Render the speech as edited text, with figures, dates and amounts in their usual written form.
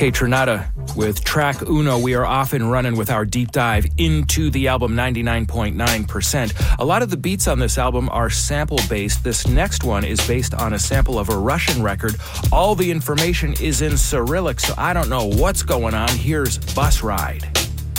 Kaytranada with track Uno. We are off and running with our deep dive into the album 99.9%. A lot of the beats on this album are sample-based. This next one is based on a sample of a Russian record. All the information is in Cyrillic, so I don't know what's going on. Here's Bus Ride.